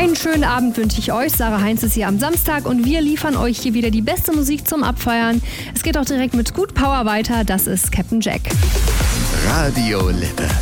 Einen schönen Abend wünsche ich euch. Sarah Heinz ist hier am Samstag und wir liefern euch hier wieder die beste Musik zum Abfeiern. Es geht auch direkt mit Good Power weiter. Das ist Captain Jack. Radio Lippe.